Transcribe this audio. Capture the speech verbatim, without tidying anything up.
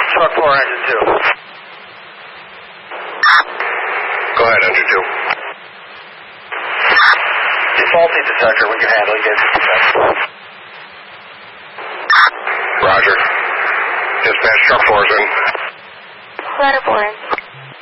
Truck four, engine two. Go ahead, engine two. Defaulting detector, we can handle it. Roger. Dispatch, truck four is in. Letter four in.